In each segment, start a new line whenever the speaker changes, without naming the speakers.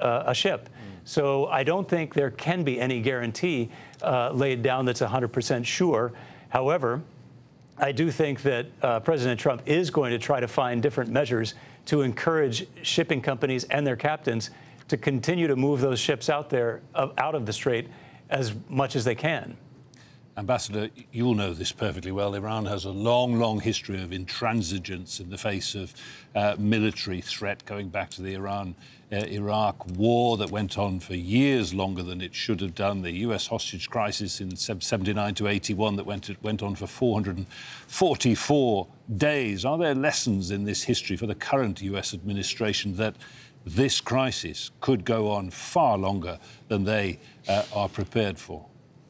a ship. So I don't think there can be any guarantee laid down that's 100% sure. However, I do think that President Trump is going to try to find different measures to encourage shipping companies and their captains to continue to move those ships out there, out of the Strait, as much as they can.
Ambassador, you'll know this perfectly well. Iran has a long, long history of intransigence in the face of military threat, going back to the Iran-Iraq war that went on for years longer than it should have done, the US hostage crisis in 79 to 81 that went on for 444 days. Are there lessons in this history for the current US administration that this crisis could go on far longer than they are prepared for?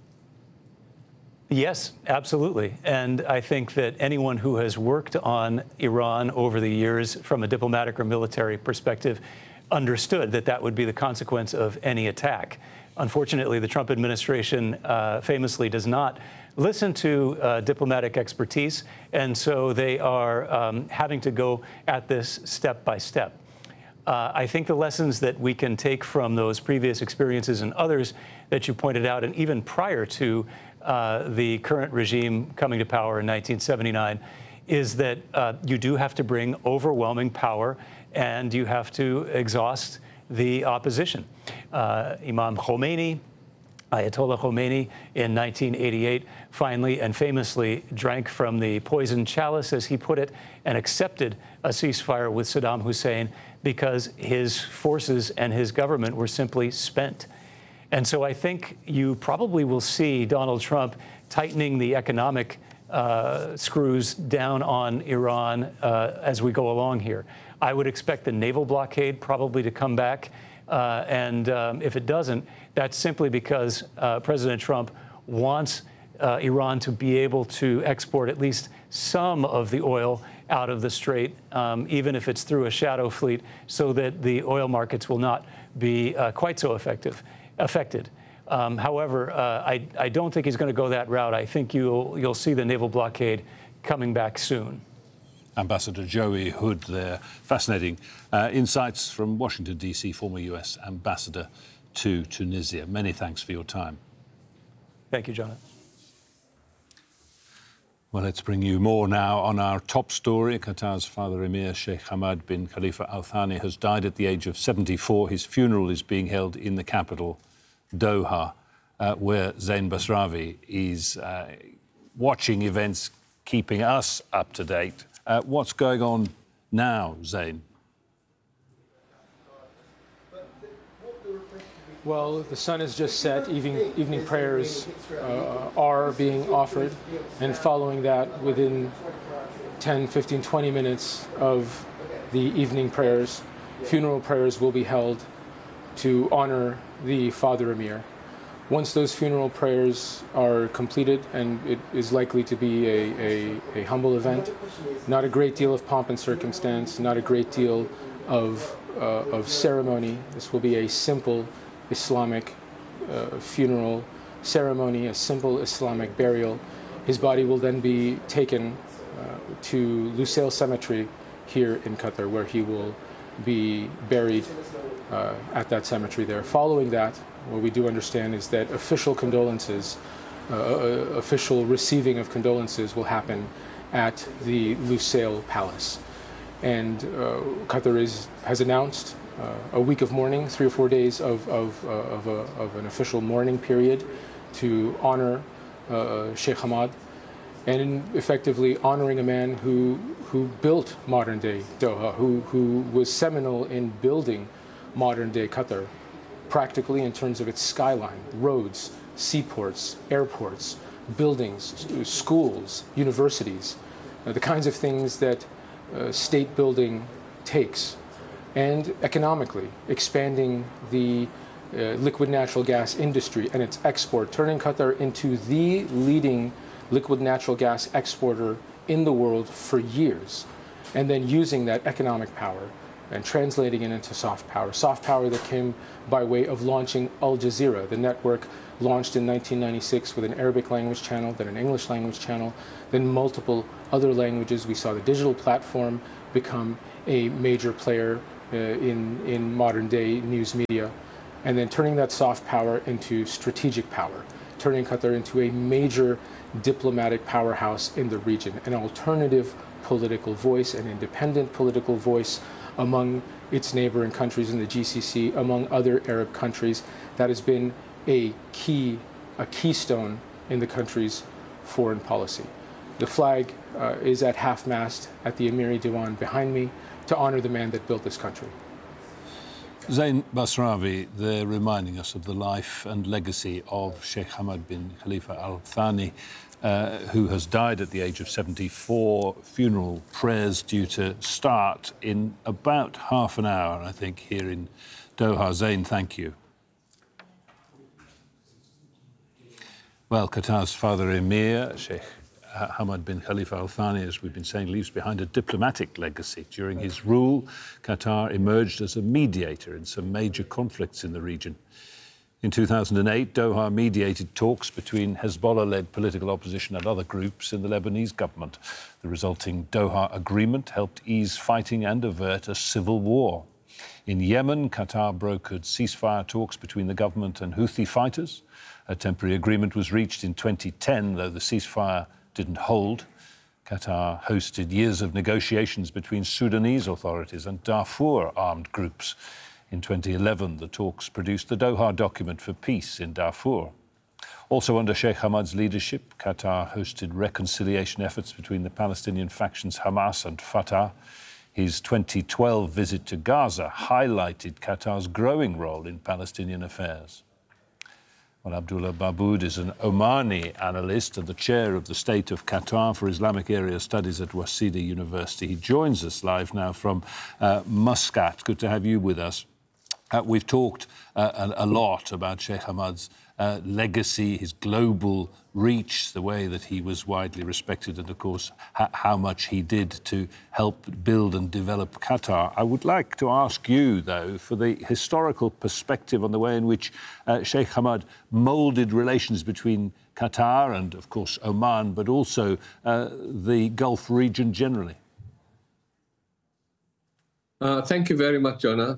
Yes, absolutely. And I think that anyone who has worked on Iran over the years from a diplomatic or military perspective understood that that would be the consequence of any attack. Unfortunately, the Trump administration famously does not listen to diplomatic expertise, and so they are having to go at this step by step. I think the lessons that we can take from those previous experiences and others that you pointed out, and even prior to the current regime coming to power in 1979, is that you do have to bring overwhelming power and you have to exhaust the opposition. Imam Khomeini, Ayatollah Khomeini, in 1988, finally and famously drank from the poisoned chalice, as he put it, and accepted a ceasefire with Saddam Hussein because his forces and his government were simply spent. And so I think you probably will see Donald Trump tightening the economic screws down on Iran as we go along here. I would expect the naval blockade probably to come back. And if it doesn't, that's simply because President Trump wants Iran to be able to export at least some of the oil out of the Strait, even if it's through a shadow fleet, so that the oil markets will not be quite so affected. However, I don't think he's going to go that route. I think you'll see the naval blockade coming back soon.
Ambassador Joey Hood there. Fascinating insights from Washington, D.C., former U.S. ambassador to Tunisia. Many thanks for your time.
Thank you, Jonathan.
Well, let's bring you more now on our top story. Qatar's Father Emir Sheikh Hamad bin Khalifa Al Thani has died at the age of 74. His funeral is being held in the capital, Doha, where Zain Basravi is watching events, keeping us up to date. What's going on now, Zain?
Well, the sun has just set. Evening prayers are being offered. And following that, within 10, 15, 20 minutes of the evening prayers, funeral prayers will be held to honor the Father Emir. Once those funeral prayers are completed, and it is likely to be a humble event, not a great deal of pomp and circumstance, not a great deal of ceremony. This will be a simple Islamic funeral ceremony, a simple Islamic burial. His body will then be taken to Lusail Cemetery here in Qatar, where he will be buried at that cemetery there. Following that, what we do understand is that official condolences, official receiving of condolences will happen at the Lusail Palace. And Qatar has announced a week of mourning, 3 or 4 days of an official mourning period to honor Sheikh Hamad, and in effectively honoring a man who built modern-day Doha, who was seminal in building modern-day Qatar, practically in terms of its skyline, roads, seaports, airports, buildings, schools, universities, the kinds of things that state building takes. And economically, expanding the liquid natural gas industry and its export, turning Qatar into the leading liquid natural gas exporter in the world for years, and then using that economic power and translating it into soft power that came by way of launching Al Jazeera, the network launched in 1996 with an Arabic language channel, then an English language channel, then multiple other languages. We saw the digital platform become a major player in modern day news media, and then turning that soft power into strategic power, turning Qatar into a major diplomatic powerhouse in the region, an alternative political voice, an independent political voice among its neighboring countries in the GCC, among other Arab countries. That has been a keystone in the country's foreign policy. The flag is at half-mast at the Emiri Diwan behind me to honor the man that built this country.
Zain Basrawi, they're reminding us of the life and legacy of Sheikh Hamad bin Khalifa Al Thani, who has died at the age of 74. Funeral prayers due to start in about half an hour, I think, here in Doha. Zain, thank you. Well, Qatar's father emir, Sheikh Hamad bin Khalifa Al Thani, as we've been saying, leaves behind a diplomatic legacy. During his rule, Qatar emerged as a mediator in some major conflicts in the region. In 2008, Doha mediated talks between Hezbollah-led political opposition and other groups in the Lebanese government. The resulting Doha agreement helped ease fighting and avert a civil war. In Yemen, Qatar brokered ceasefire talks between the government and Houthi fighters. A temporary agreement was reached in 2010, though the ceasefire didn't hold. Qatar hosted years of negotiations between Sudanese authorities and Darfur armed groups. In 2011, the talks produced the Doha Document for Peace in Darfur. Also under Sheikh Hamad's leadership, Qatar hosted reconciliation efforts between the Palestinian factions Hamas and Fatah. His 2012 visit to Gaza highlighted Qatar's growing role in Palestinian affairs. Well, Abdullah Baboud is an Omani analyst and the chair of the State of Qatar for Islamic Area Studies at Waseda University. He joins us live now from Muscat. Good to have you with us. We've talked a lot about Sheikh Hamad's legacy, his global reach, the way that he was widely respected, and, of course, how much he did to help build and develop Qatar. I would like to ask you, though, for the historical perspective on the way in which Sheikh Hamad moulded relations between Qatar and, of course, Oman, but also the Gulf region generally.
Thank you very much, Jonah.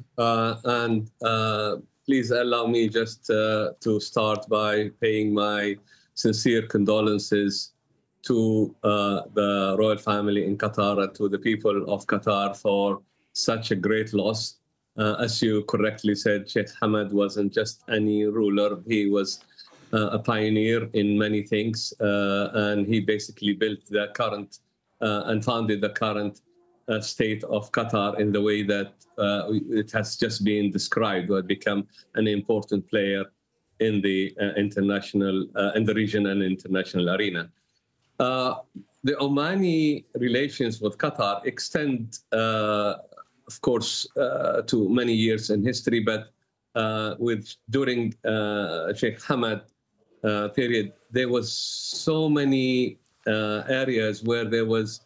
Please allow me just to start by paying my sincere condolences to the royal family in Qatar and to the people of Qatar for such a great loss. As you correctly said, Sheikh Hamad wasn't just any ruler. He was a pioneer in many things, and he basically built the current and founded the current state of Qatar in the way that it has just been described, or become an important player in the international, in the region and international arena. The Omani relations with Qatar extend, of course, to many years in history, but during Sheikh Hamad period, there was so many areas where there was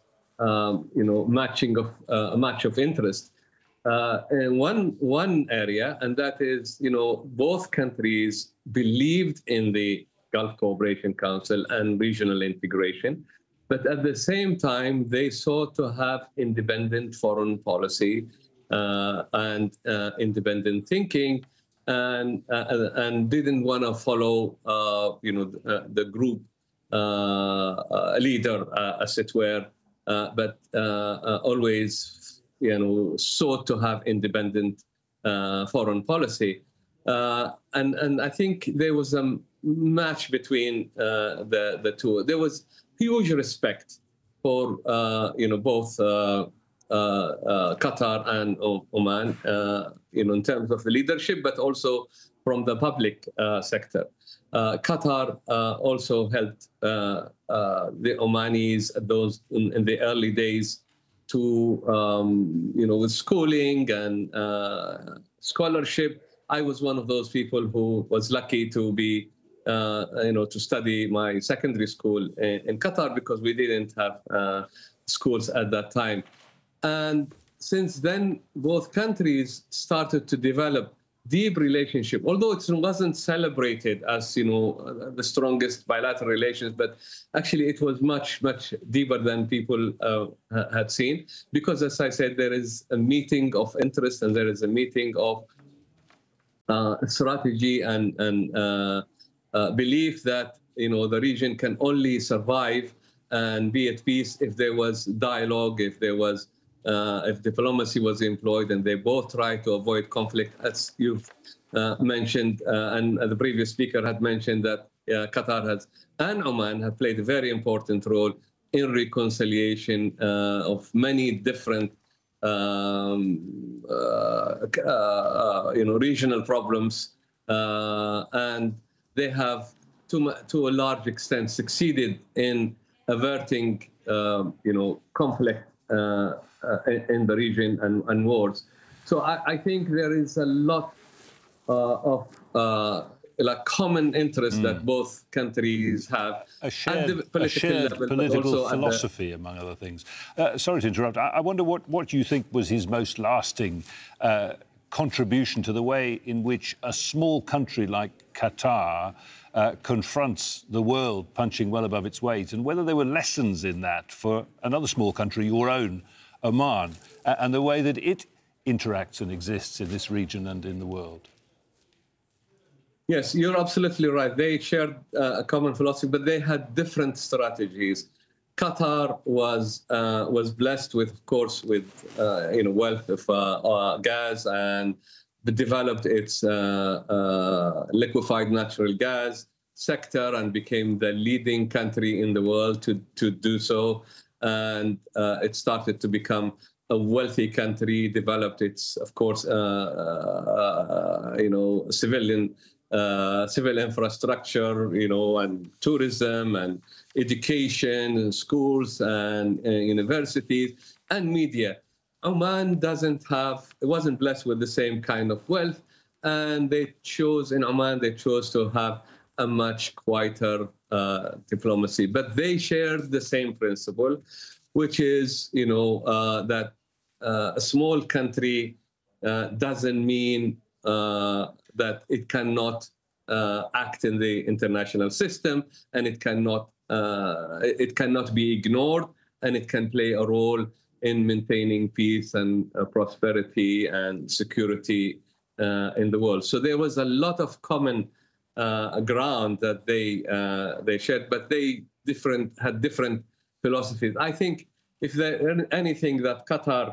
a match of interest. In one area, and that is, both countries believed in the Gulf Cooperation Council and regional integration, but at the same time, they sought to have independent foreign policy and independent thinking, and didn't want to follow, the group leader, as it were. But always, sought to have independent foreign policy. And I think there was a match between the two. There was huge respect for, both Qatar and Oman, in terms of the leadership, but also from the public sector. Qatar also helped the Omanis, those in the early days, to with schooling and scholarship. I was one of those people who was lucky to be, to study my secondary school in Qatar, because we didn't have schools at that time. And since then, both countries started to develop deep relationship, although it wasn't celebrated as, the strongest bilateral relations, but actually it was much, much deeper than people had seen. Because, as I said, there is a meeting of interest and there is a meeting of strategy and belief that, the region can only survive and be at peace if there was dialogue, if diplomacy was employed, and they both try to avoid conflict, as you've mentioned, and the previous speaker had mentioned that Qatar and Oman have played a very important role in reconciliation of many different, regional problems, and they have, to a large extent, succeeded in averting, conflict in the region and wars. So I think there is a lot of common interest that both countries have.
A shared political philosophy, among other things. Sorry to interrupt. I wonder what you think was his most lasting contribution to the way in which a small country like Qatar confronts the world punching well above its weight, and whether there were lessons in that for another small country, your own, Oman, and the way that it interacts and exists in this region and in the world.
Yes, you're absolutely right. They shared a common philosophy, but they had different strategies. Qatar was blessed with, of course, with wealth of gas, and developed its liquefied natural gas sector and became the leading country in the world to do so. And it started to become a wealthy country, developed its, of course, civil infrastructure, and tourism and education and schools and universities and media. Oman wasn't blessed with the same kind of wealth, and in Oman they chose to have a much quieter diplomacy. But they shared the same principle, which is, that a small country doesn't mean that it cannot act in the international system, and it cannot be ignored, and it can play a role in maintaining peace and prosperity and security in the world. So there was a lot of common ground that they shared, but they had different philosophies. I think if there anything that Qatar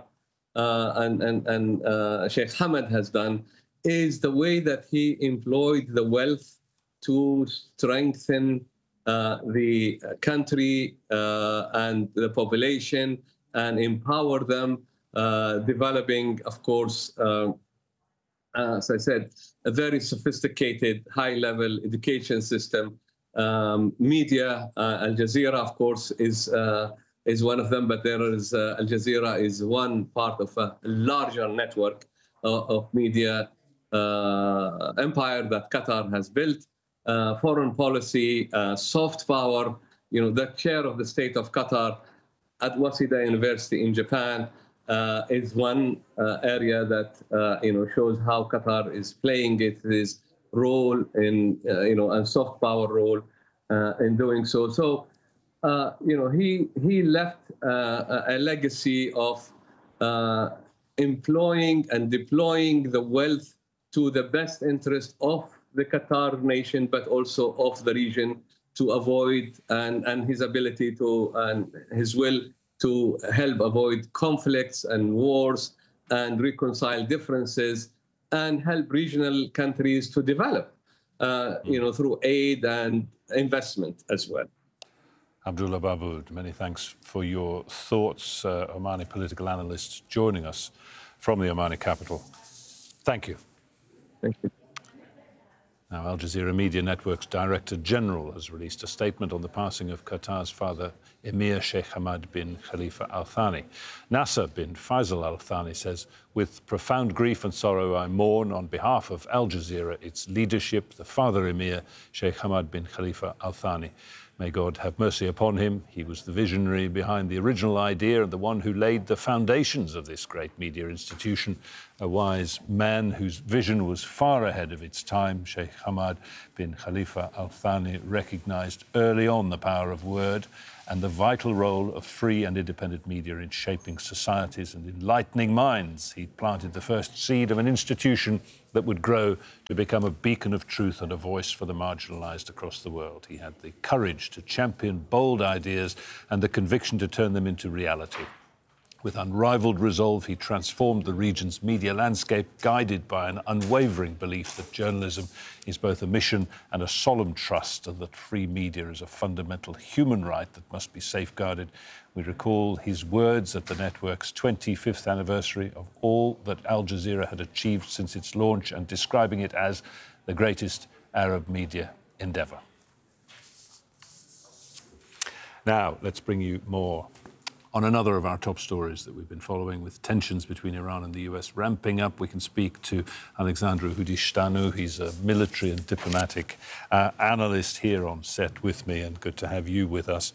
and Sheikh Hamad has done is the way that he employed the wealth to strengthen the country and the population and empower them, developing, of course, as I said, a very sophisticated, high-level education system. Media, Al Jazeera, of course, is one of them, but there is Al Jazeera is one part of a larger network of media empire that Qatar has built. Foreign policy, soft power, the chair of the state of Qatar at Waseda University in Japan is one area that shows how Qatar is playing its role in a soft power role in doing so. So he left a legacy of employing and deploying the wealth to the best interest of the Qatar nation, but also of the region, to avoid and his ability to and his will to help avoid conflicts and wars and reconcile differences and help regional countries to develop, through aid and investment as well.
Abdullah Babood, many thanks for your thoughts. Omani political analyst joining us from the Omani capital. Thank you.
Thank you.
Now, Al Jazeera Media Network's Director General has released a statement on the passing of Qatar's father, Emir Sheikh Hamad bin Khalifa Al Thani. Nasser bin Faisal Al Thani says, "With profound grief and sorrow, I mourn on behalf of Al Jazeera, its leadership, the father Emir Sheikh Hamad bin Khalifa Al Thani. May God have mercy upon him. He was the visionary behind the original idea and the one who laid the foundations of this great media institution, a wise man whose vision was far ahead of its time. Sheikh Hamad bin Khalifa Al Thani recognized early on the power of word and the vital role of free and independent media in shaping societies and enlightening minds. He planted the first seed of an institution that would grow to become a beacon of truth and a voice for the marginalized across the world. He had the courage to champion bold ideas and the conviction to turn them into reality. With unrivaled resolve, he transformed the region's media landscape, guided by an unwavering belief that journalism is both a mission and a solemn trust, and that free media is a fundamental human right that must be safeguarded. We recall his words at the network's 25th anniversary of all that Al Jazeera had achieved since its launch, and describing it as the greatest Arab media endeavor. Now, let's bring you more on another of our top stories that we've been following, with tensions between Iran and the US ramping up. We can speak to Alexandru Hudishtanu. He's a military and diplomatic analyst here on set with me, and good to have you with us.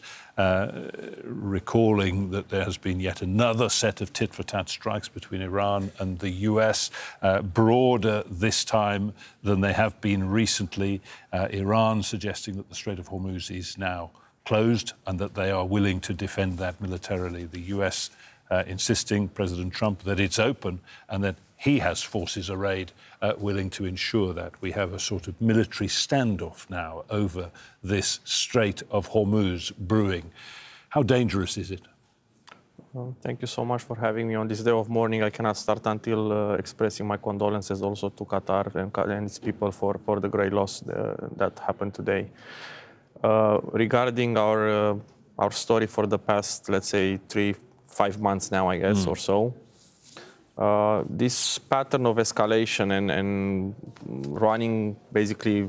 Recalling that there has been yet another set of tit-for-tat strikes between Iran and the US, broader this time than they have been recently. Iran suggesting that the Strait of Hormuz is now closed and that they are willing to defend that militarily. The US insisting, President Trump, that it's open and that he has forces arrayed willing to ensure that. We have a sort of military standoff now over this Strait of Hormuz brewing. How dangerous is it?
Well, thank you so much for having me on this day of mourning. I cannot start until expressing my condolences also to Qatar and its people for the great loss that happened today. Regarding our story for the past, let's say, 3-5 months now, I guess, or so, this pattern of escalation and running basically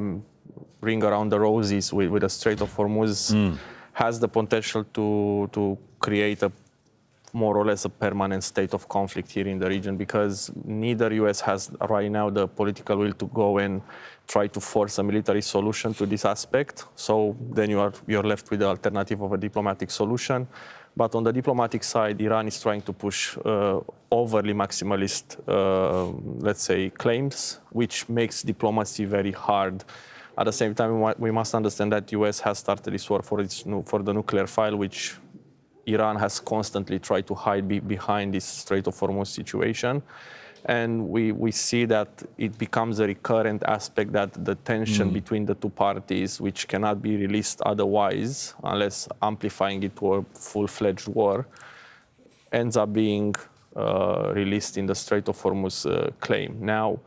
ring around the roses with the Strait of Hormuz has the potential to create a more or less a permanent state of conflict here in the region, because neither US has right now the political will to go and try to force a military solution to this aspect. So then you're left with the alternative of a diplomatic solution. But on the diplomatic side, Iran is trying to push overly maximalist, let's say, claims, which makes diplomacy very hard. At the same time, we must understand that US has started this war for the nuclear file, which Iran has constantly tried to hide behind this Strait of Hormuz situation. And we see that it becomes a recurrent aspect, that the tension between the two parties, which cannot be released otherwise, unless amplifying it to a full-fledged war, ends up being released in the Strait of Hormuz claim. Now,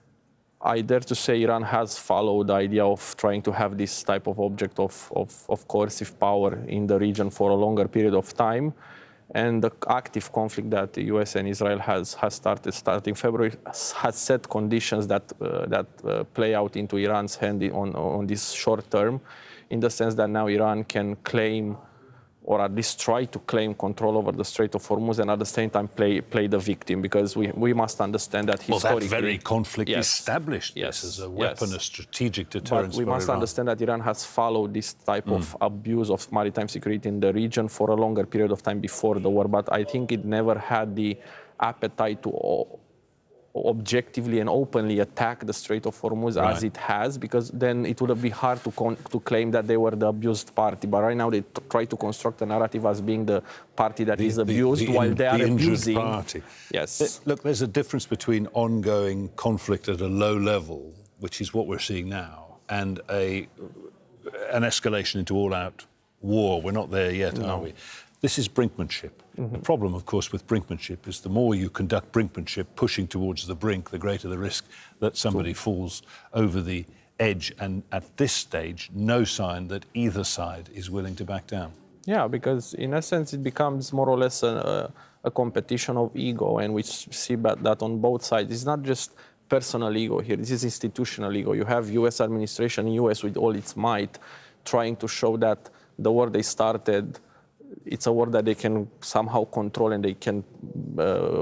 I dare to say Iran has followed the idea of trying to have this type of object of coercive power in the region for a longer period of time. And the active conflict that the US and Israel has started starting February has set conditions that play out into Iran's hand on this short term, in the sense that now Iran can claim, or at least try to claim, control over the Strait of Hormuz, and at the same time play the victim, because we must understand that historically...
Well, that very conflict established this as a weapon of strategic deterrence for Iran.
But we must understand that Iran has followed this type of abuse of maritime security in the region for a longer period of time before the war, but I think it never had the appetite to objectively and openly attack the Strait of Hormuz as it has, because then it would be hard to claim that they were the abused party. But right now they try to construct a narrative as being the party that is abused, while they are abusing.
Party.
Yes.
Look, there's a difference between ongoing conflict at a low level, which is what we're seeing now, and an escalation into all-out war. We're not there yet, are we? This is brinkmanship. The problem, of course, with brinkmanship is the more you conduct brinkmanship, pushing towards the brink, the greater the risk that somebody falls over the edge. And at this stage, no sign that either side is willing to back down.
Yeah, because in essence, it becomes more or less a competition of ego, and we see that on both sides. It's not just personal ego here. This is institutional ego. You have U.S. administration, U.S. with all its might, trying to show that the war they started, it's a war that they can somehow control, and they can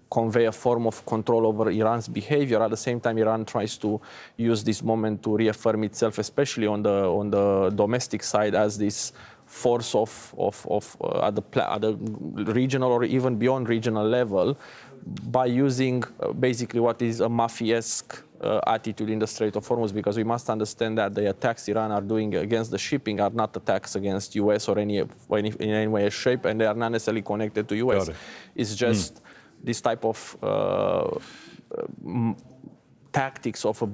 convey a form of control over Iran's behavior. At the same time, Iran tries to use this moment to reaffirm itself, especially on the domestic side, as this force at the regional or even beyond regional level, by using basically what is a mafia-esque attitude in the Strait of Hormuz, because we must understand that the attacks Iran are doing against the shipping are not attacks against US or in any way or shape, and they are not necessarily connected to US. It's just this type of tactics of a